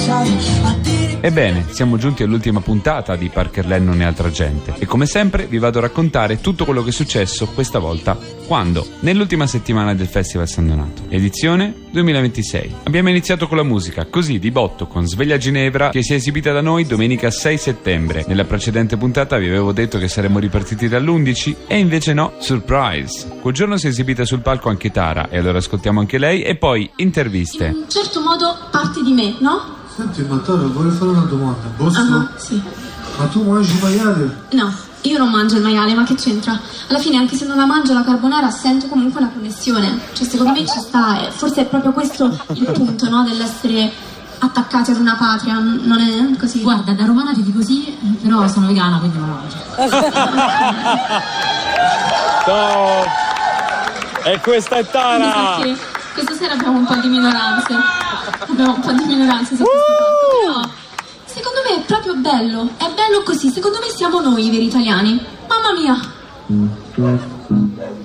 Ebbene, siamo giunti all'ultima puntata di Parker Lennon e altra gente e come sempre vi vado a raccontare tutto quello che è successo questa volta. Quando? Nell'ultima settimana del Festival San Donato, edizione 2026. Abbiamo iniziato con la musica, così di botto, con Sveglia Ginevra, che si è esibita da noi domenica 6 settembre. Nella precedente puntata vi avevo detto che saremmo ripartiti dall'11 e invece no, surprise. Quel giorno si è esibita sul palco anche Tara e allora ascoltiamo anche lei e poi interviste. In un certo modo parte di me, no? Senti, ma Tara, vorrei fare una domanda. Posso? Sì. Ma tu mangi maiale? No, io non mangio il maiale, ma che c'entra? Alla fine, anche se non la mangio la carbonara, sento comunque una connessione. Cioè, secondo me ci sta, e forse è proprio questo il punto, no? Dell'essere attaccati ad una patria, non è così? Guarda, da romana ti dico sì, però sono vegana, quindi non la mangio. No! E questa è Tara! Mi sa che questa sera abbiamo un po' di minoranze. Abbiamo un po' di minoranze su questo palco, però secondo me è proprio bello. È bello così, secondo me siamo noi i veri italiani. Mamma mia!